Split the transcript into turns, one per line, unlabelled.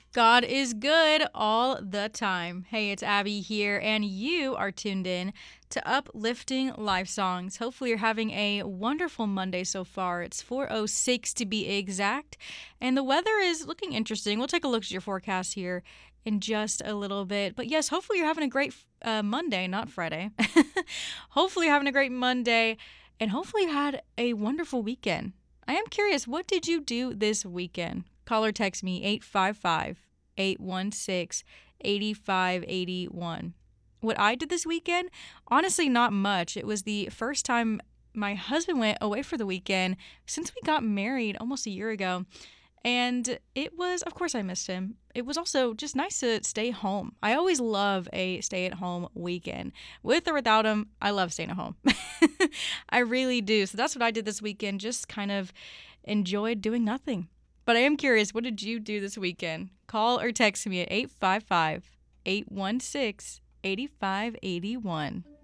God is good all the time. Hey, it's Abby here, and you are tuned in to Uplifting Life Songs. Hopefully, you're having a wonderful Monday so far. It's 4:06 to be exact, and the weather is looking interesting. We'll take a look at your forecast here in just a little bit. But yes, hopefully, you're having a great Monday, not Friday. Hopefully, you're having a great Monday, and hopefully, you had a wonderful weekend. I am curious, what did you do this weekend? Call or text me 855-816-8581. What I did this weekend? Honestly, not much. It was the first time my husband went away for the weekend since we got married almost a year ago. And it was, of course, I missed him. It was also just nice to stay home. I always love a stay at home weekend. With or without him, I love staying at home. I really do. So that's what I did this weekend. Just kind of enjoyed doing nothing. But I am curious, what did you do this weekend? Call or text me at 855-816-8581.